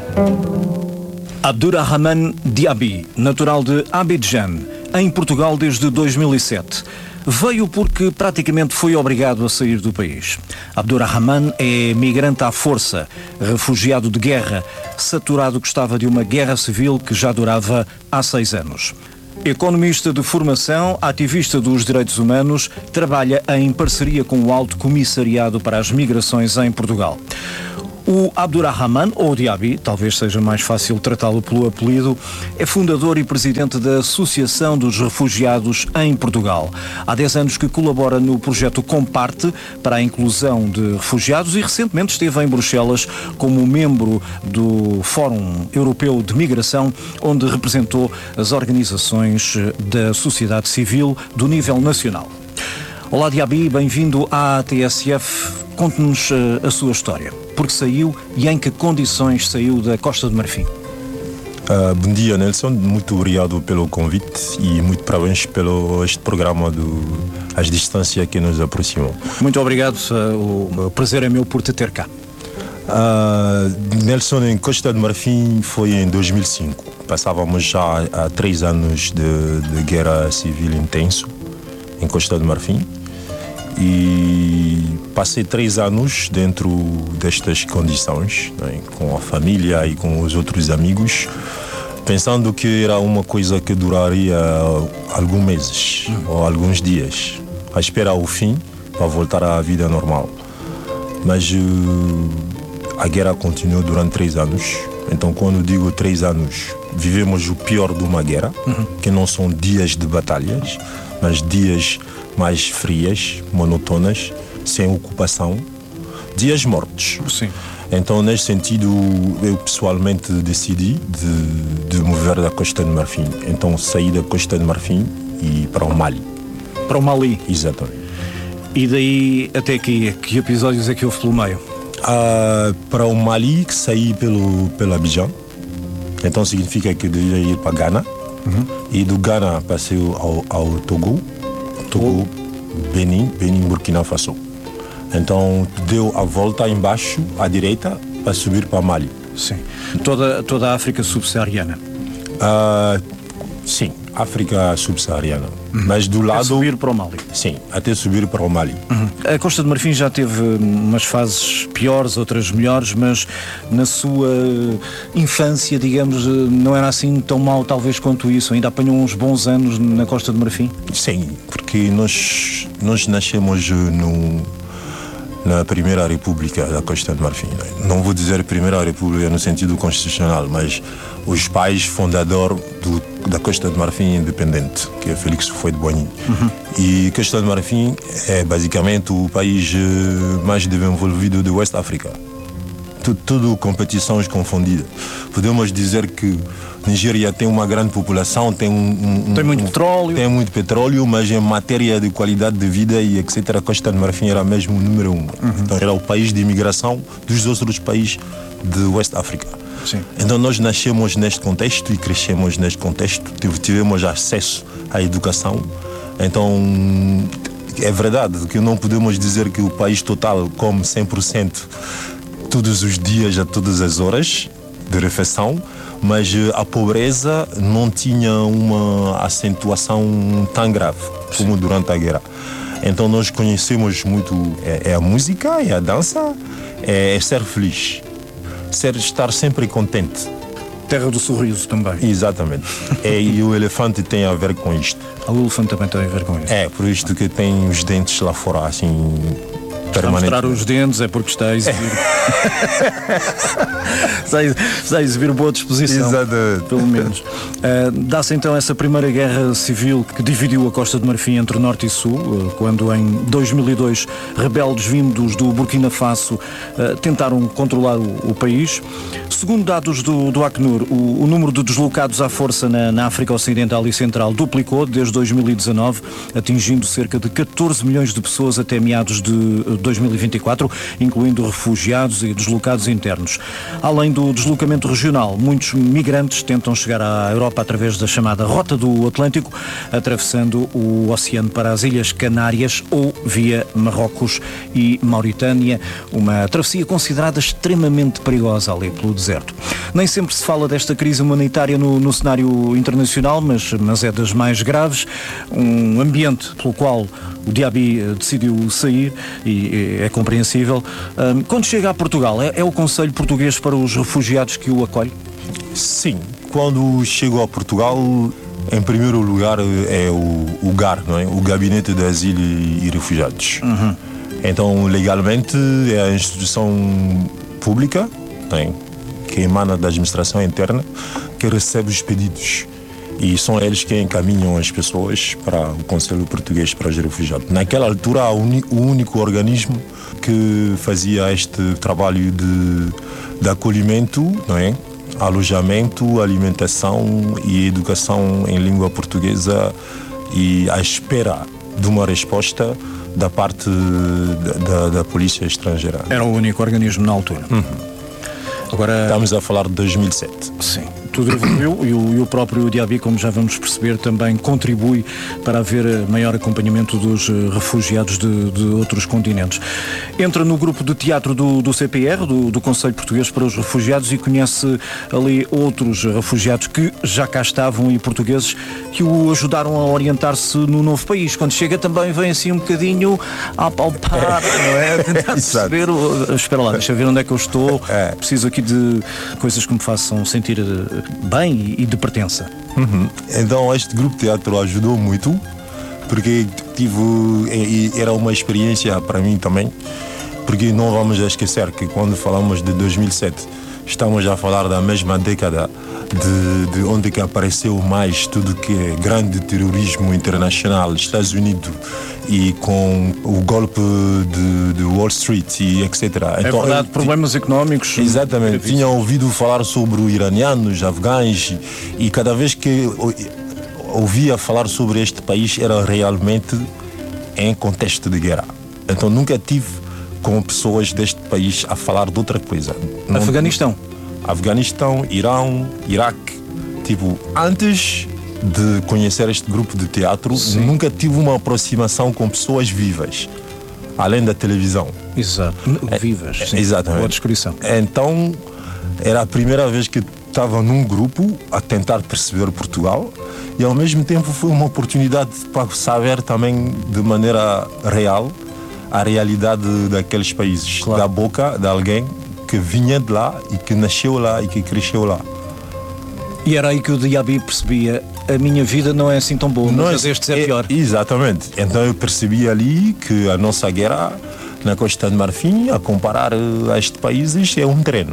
Abdurrahman Diaby, natural de Abidjan, em Portugal desde 2007. Veio porque praticamente foi obrigado a sair do país. Abdurrahman é migrante à força, refugiado de guerra, saturado que estava de uma guerra civil que já durava há 6 anos. Economista de formação, ativista dos direitos humanos, trabalha em parceria com o Alto Comissariado para as Migrações em Portugal. O Abdurrahman, ou Diaby, talvez seja mais fácil tratá-lo pelo apelido, é fundador e presidente da Associação dos Refugiados em Portugal. Há 10 anos que colabora no projeto Comparte para a inclusão de refugiados e recentemente esteve em Bruxelas como membro do Fórum Europeu de Migração, onde representou as organizações da sociedade civil do nível nacional. Olá Diaby, bem-vindo à TSF. Conte-nos a sua história. Por que saiu e em que condições saiu da Costa do Marfim? Bom dia, Nelson. Muito obrigado pelo convite e muito parabéns pelo este programa As Distâncias que nos aproximam. Muito obrigado. O prazer é meu por te ter cá. Nelson, em Costa do Marfim foi em 2005. Passávamos já há 3 anos de guerra civil intenso em Costa do Marfim. E passei 3 anos dentro destas condições, né, com a família e com os outros amigos, pensando que era uma coisa que duraria alguns meses ou alguns dias, a esperar o fim para voltar à vida normal. Mas a guerra continuou durante 3 anos. Então, quando digo 3 anos, vivemos o pior de uma guerra, que não são dias de batalhas, mas dias mais frias, monotonas, sem ocupação, dias mortos. Sim. Então, nesse sentido, eu pessoalmente decidi de mover da Costa do Marfim. Então, saí da Costa do Marfim e para o Mali. Para o Mali? Exatamente. E daí até aqui, que episódios é que houve pelo meio? Para o Mali, que saí pelo Abidjan. Então, significa que eu devia ir para Ghana. E do Ghana passei ao Togo, Benin, Burkina Faso. Então deu a volta embaixo, à direita, para subir para Mali. Sim. Toda a África subsaariana? Sim, África subsaariana. Mas do lado... Até subir para o Mali? Sim, até subir para o Mali. A Costa do Marfim já teve umas fases piores, outras melhores, mas na sua infância, digamos, não era assim tão mau talvez quanto isso. Ainda apanhou uns bons anos na Costa do Marfim? Sim, porque nós nascemos na Primeira República da Costa do Marfim. Não vou dizer Primeira República no sentido constitucional, mas os pais fundadores da Costa do Marfim independente, que é Félix Houphouët-Boigny. E Costa do Marfim é basicamente o país mais desenvolvido do West África. Tudo competições confundidas. Podemos dizer que Nigéria tem uma grande população, tem muito petróleo. Tem muito petróleo, mas em matéria de qualidade de vida e etc., a Costa do Marfim era mesmo o número 1. Então era o país de imigração dos outros países de West África. Sim. Então nós nascemos neste contexto e crescemos neste contexto, tivemos acesso à educação. Então é verdade que não podemos dizer que o país total come 100% todos os dias, a todas as horas de refeição, mas a pobreza não tinha uma acentuação tão grave como durante a guerra. Então nós conhecemos muito a música, é a dança, é ser feliz, estar sempre contente. Terra do sorriso também. Exatamente. E o elefante tem a ver com isto. O elefante também tem a ver com isso. É, por isto que tem os dentes lá fora, assim... Está a mostrar os dentes, é porque está a exibir. Está a exibir boa disposição. Exatamente. Pelo menos. Dá-se então essa primeira guerra civil que dividiu a Costa do Marfim entre Norte e Sul, quando em 2002 rebeldes vindos do Burkina Faso tentaram controlar o país. Segundo dados do Acnur, o número de deslocados à força na África Ocidental e Central duplicou desde 2019, atingindo cerca de 14 milhões de pessoas até meados de 2024, incluindo refugiados e deslocados internos. Além do deslocamento regional, muitos migrantes tentam chegar à Europa através da chamada Rota do Atlântico, atravessando o oceano para as Ilhas Canárias ou via Marrocos e Mauritânia, uma travessia considerada extremamente perigosa ali pelo deserto. Nem sempre se fala desta crise humanitária no cenário internacional, mas é das mais graves. Um ambiente pelo qual o Diaby decidiu sair e é compreensível. Quando chega a Portugal, é o Conselho Português para os Refugiados que o acolhe? Sim, quando chego a Portugal, em primeiro lugar é o GAR, não é? O Gabinete de Asilo e Refugiados. Então, legalmente, é a instituição pública, não é? Que emana da administração interna, que recebe os pedidos. E são eles que encaminham as pessoas para o Conselho Português para os Refugiados. Naquela altura, o único organismo que fazia este trabalho de acolhimento, não é? Alojamento, alimentação e educação em língua portuguesa, e à espera de uma resposta da parte da polícia estrangeira. Era o único organismo na altura. Agora, estamos a falar de 2007. Sim, tudo evoluiu e o próprio Diaby, como já vamos perceber, também contribui para haver maior acompanhamento dos refugiados de outros continentes. Entra no grupo de teatro do CPR, do Conselho Português para os Refugiados, e conhece ali outros refugiados que já cá estavam e portugueses que o ajudaram a orientar-se no novo país. Quando chega também vem assim um bocadinho a apalpar, não é? A tentar perceber, espera lá, deixa eu ver onde é que eu estou, preciso aqui de coisas que me façam sentir bem e de pertença. Então este grupo de teatro ajudou muito, porque era uma experiência para mim também, porque não vamos esquecer que quando falamos de 2007 estamos a falar da mesma década de onde que apareceu mais tudo que é grande terrorismo internacional, Estados Unidos, e com o golpe de Wall Street e etc. Então, verdade, problemas económicos. Exatamente. Tinha ouvido falar sobre os iranianos, afegãos, e cada vez que ouvia falar sobre este país era realmente em contexto de guerra. Então nunca tive com pessoas deste país a falar de outra coisa. Afeganistão, Irão, Iraque. Tipo, antes de conhecer este grupo de teatro, nunca tive uma aproximação com pessoas vivas, além da televisão. Exato, vivas. Sim. Exatamente. Boa descrição. Então, era a primeira vez que estava num grupo a tentar perceber Portugal, e ao mesmo tempo foi uma oportunidade para saber também de maneira real a realidade daqueles países, da boca de alguém que vinha de lá e que nasceu lá e que cresceu lá. E era aí que o Diaby percebia: a minha vida não é assim tão boa, mas este é pior. Exatamente. Então eu percebi ali que a nossa guerra na Costa de Marfim, a comparar a estes países, é um treino.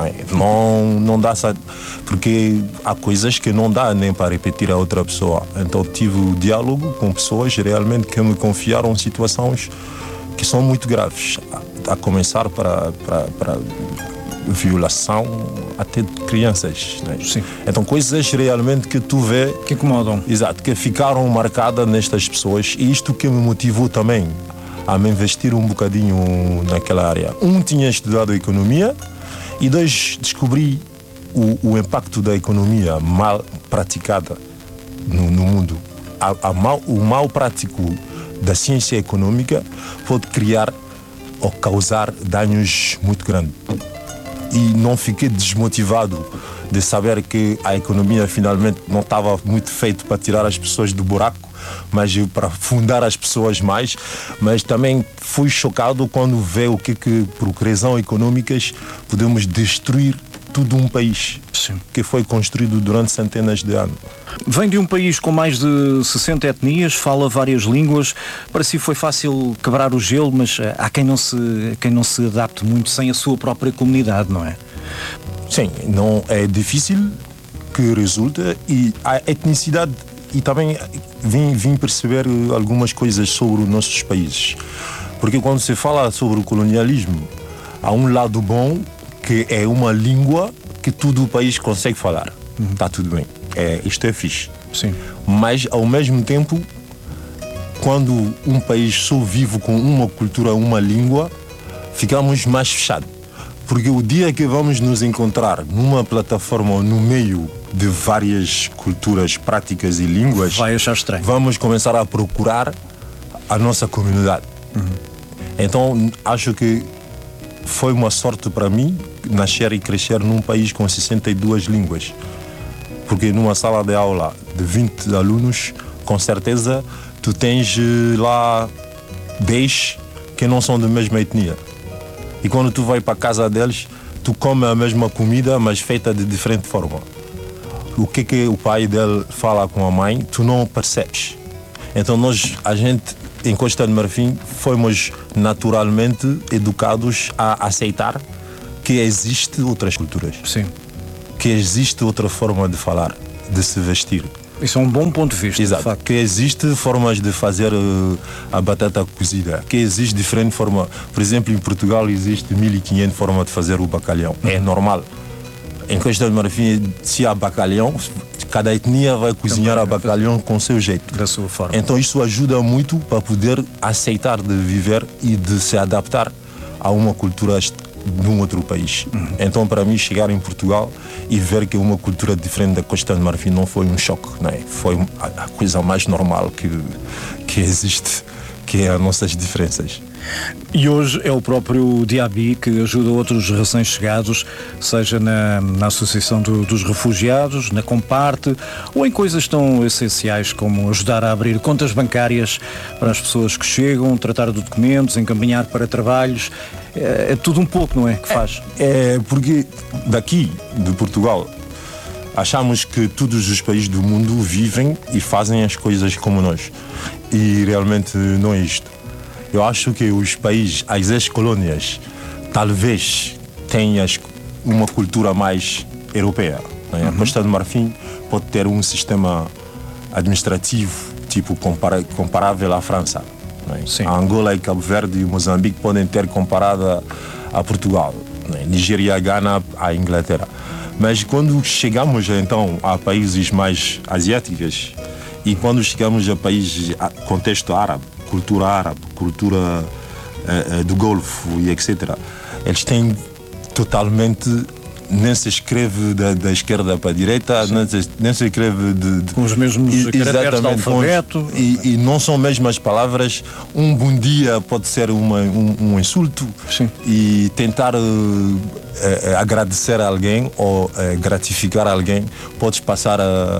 Não dá, porque há coisas que não dá nem para repetir a outra pessoa. Então tive o diálogo com pessoas realmente que me confiaram situações que são muito graves, a começar para violação até de crianças. Sim. Então coisas realmente que tu vê que incomodam. Exato, que ficaram marcadas nestas pessoas, e isto que me motivou também a me investir um bocadinho naquela área. Tinha estudado economia, e 2, descobri o impacto da economia mal praticada no mundo. O mal prático da ciência econômica pode criar ou causar danos muito grandes. E não fiquei desmotivado de saber que a economia finalmente não estava muito feita para tirar as pessoas do buraco, mas para fundar as pessoas mais. Mas também fui chocado quando vê o que por questões econômicas podemos destruir todo um país. Sim. Que foi construído durante centenas de anos. Vem de um país com mais de 60 etnias, fala várias línguas. Para si foi fácil quebrar o gelo, mas há quem não se adapte muito sem a sua própria comunidade, não é? Sim, não é difícil que resulta, e a etnicidade, e também vim perceber algumas coisas sobre os nossos países. Porque quando se fala sobre o colonialismo, há um lado bom, que é uma língua que todo o país consegue falar. Está tudo bem. Isto é fixe. Sim. Mas, ao mesmo tempo, quando um país só vive com uma cultura, uma língua, ficamos mais fechados. Porque o dia que vamos nos encontrar numa plataforma ou no meio de várias culturas, práticas e línguas, vai achar estranho. Vamos começar a procurar a nossa comunidade. Então, acho que foi uma sorte para mim nascer e crescer num país com 62 línguas. Porque numa sala de aula de 20 alunos, com certeza, tu tens lá 10 que não são da mesma etnia. E quando tu vai para a casa deles, tu come a mesma comida, mas feita de diferente forma. O que o pai dele fala com a mãe, tu não percebes. Então a gente, em Costa de Marfim, fomos naturalmente educados a aceitar que existe outras culturas. Sim. Que existe outra forma de falar, de se vestir. Isso é um bom ponto de vista. Exato. De facto. Que existe formas de fazer a batata cozida. Que existe diferente forma. Por exemplo, em Portugal existe 1500 formas de fazer o bacalhau. É normal. Em Costa de Marfim, se há bacalhau, cada etnia vai cozinhar a bacalhau com o seu jeito. Da sua forma. Então isso ajuda muito para poder aceitar de viver e de se adaptar a uma cultura de um outro país. Então, para mim, chegar em Portugal e ver que uma cultura diferente da Costa de Marfim não foi um choque, não é? Foi a coisa mais normal que existe, que é as nossas diferenças. E hoje é o próprio Diaby que ajuda outros recém-chegados, seja na Associação dos Refugiados, na Comparte, ou em coisas tão essenciais como ajudar a abrir contas bancárias para as pessoas que chegam, tratar de documentos, encaminhar para trabalhos. É tudo um pouco, não é? Que faz? É porque daqui, de Portugal, achamos que todos os países do mundo vivem e fazem as coisas como nós. E realmente não é isto. Eu acho que os países, as ex-colônias, talvez tenham uma cultura mais europeia. A Costa de Marfim pode ter um sistema administrativo tipo comparável à França. A Angola e Cabo Verde e Moçambique podem ter comparada a Portugal. Nigéria, Gana, a Inglaterra. Mas quando chegamos então a países mais asiáticos e quando chegamos a países contexto árabe, cultura do Golfo e etc. Eles têm totalmente, nem se escreve da esquerda para a direita, nem se escreve com os mesmos caracteres do alfabeto. E não são mesmo as palavras. Um bom dia pode ser um insulto. Sim. E tentar agradecer a alguém ou gratificar alguém pode passar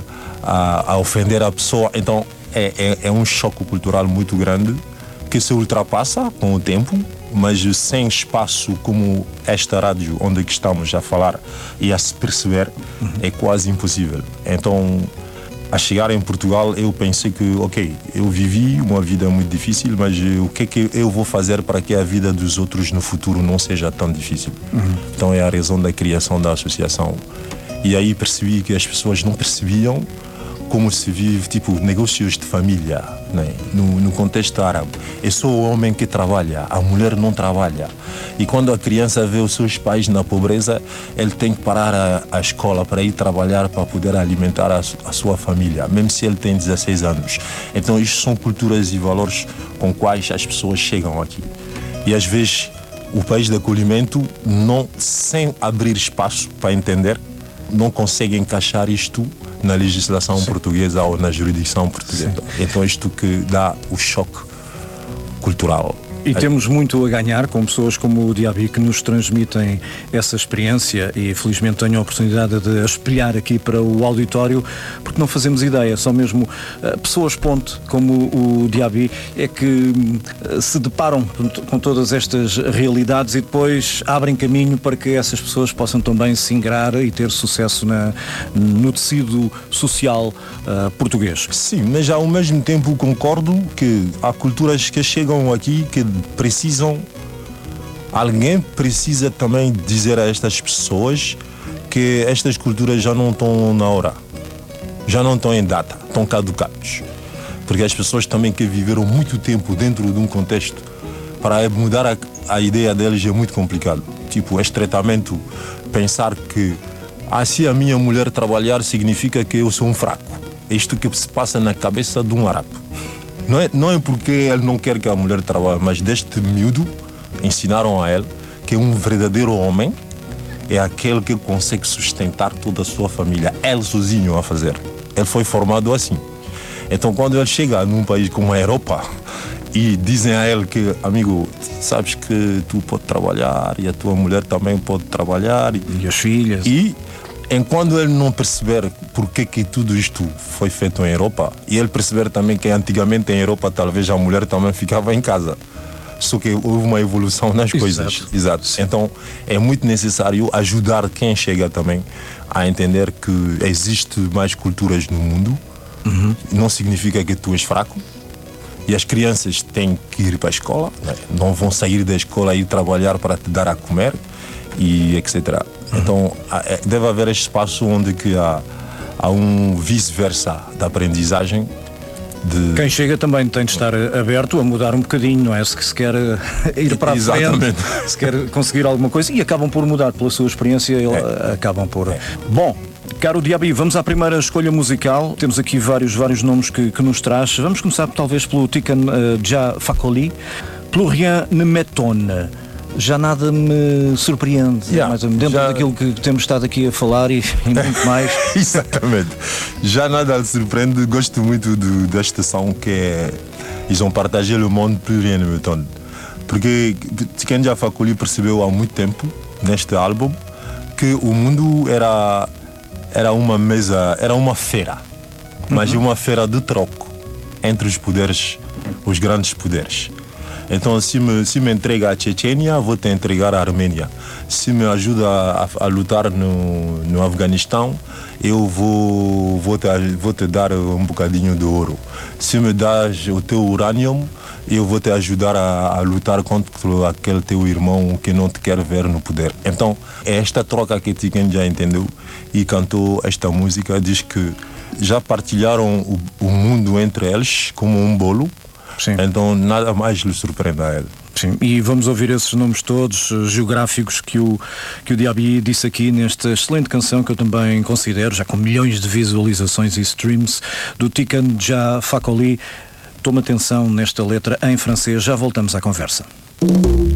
a ofender a pessoa. Então é um choque cultural muito grande que se ultrapassa com o tempo, mas sem espaço como esta rádio onde estamos a falar e a se perceber é quase impossível. Então, a chegar em Portugal, eu pensei que, ok, eu vivi uma vida muito difícil, mas o que eu vou fazer para que a vida dos outros no futuro não seja tão difícil? Então, é a razão da criação da associação. E aí percebi que as pessoas não percebiam como se vive, tipo, negócios de família, né? No contexto árabe. É só o homem que trabalha, a mulher não trabalha. E quando a criança vê os seus pais na pobreza, ele tem que parar a escola para ir trabalhar para poder alimentar a sua família, mesmo se ele tem 16 anos. Então, isto são culturas e valores com quais as pessoas chegam aqui. E às vezes, o país de acolhimento, sem abrir espaço para entender, não consegue encaixar isto na legislação portuguesa ou na jurisdição portuguesa. Então isto que dá o choque cultural. E temos muito a ganhar com pessoas como o Diaby que nos transmitem essa experiência e felizmente tenho a oportunidade de a espelhar aqui para o auditório, porque não fazemos ideia, só mesmo pessoas ponte como o Diaby é que se deparam com todas estas realidades e depois abrem caminho para que essas pessoas possam também se ingrar e ter sucesso no tecido social português. Sim, mas ao mesmo tempo concordo que há culturas que chegam aqui que alguém precisa também dizer a estas pessoas que estas culturas já não estão na hora, já não estão em data, estão caducados. Porque as pessoas também que viveram muito tempo dentro de um contexto, para mudar a ideia deles é muito complicado. Tipo, este tratamento, pensar que se a minha mulher trabalhar significa que eu sou um fraco. É isto que se passa na cabeça de um árabe. Não é porque ele não quer que a mulher trabalhe, mas deste miúdo ensinaram a ele que um verdadeiro homem é aquele que consegue sustentar toda a sua família, ele sozinho a fazer. Ele foi formado assim. Então, quando ele chega num país como a Europa, E dizem a ele que, amigo, sabes que tu podes trabalhar e a tua mulher também pode trabalhar. E as filhas. E enquanto ele não perceber porque que tudo isto foi feito em Europa, e ele perceber também que antigamente em Europa talvez a mulher também ficava em casa. Só que houve uma evolução nas coisas. Exato. Então é muito necessário ajudar quem chega também a entender que existe mais culturas no mundo. Não significa que tu és fraco. E as crianças têm que ir para a escola, né? Não vão sair da escola e ir trabalhar para te dar a comer, e etc. Então deve haver este espaço onde que há um vice-versa da aprendizagem. Quem chega também tem de estar aberto a mudar um bocadinho, não é? Se quer ir para a frente, se quer conseguir alguma coisa, e acabam por mudar pela sua experiência, acabam por... Bom, caro Diaby, vamos à primeira escolha musical. Temos aqui vários nomes que nos traz. Vamos começar talvez pelo Tiken Jah Fakoly, Plus Rien Ne M'Étonne. Já nada me surpreende, mais ou menos, dentro daquilo que temos estado aqui a falar e muito mais. Exatamente. Já nada me surpreende. Gosto muito desta som que é Ils ont partagé le monde, plus rien ne m'étonne. Porque Tiken Jah Fakoly percebeu há muito tempo, neste álbum, que o mundo era uma mesa, era uma feira, mas uma feira de troco entre os poderes, os grandes poderes. Então, se me entrega a Chechênia, vou te entregar a Armênia. Se me ajuda a lutar no Afeganistão, eu vou te dar um bocadinho de ouro. Se me das o teu urânio, eu vou te ajudar a lutar contra aquele teu irmão que não te quer ver no poder. Então, é esta troca que Tiken já entendeu e cantou esta música. Diz que já partilharam o mundo entre eles como um bolo. Sim. Então nada mais lhe surpreende a ele. Sim, e vamos ouvir esses nomes todos geográficos que o Diaby disse aqui nesta excelente canção que eu também considero, já com milhões de visualizações e streams, do Tiken Jah Fakoly. Toma atenção nesta letra em francês, já voltamos à conversa.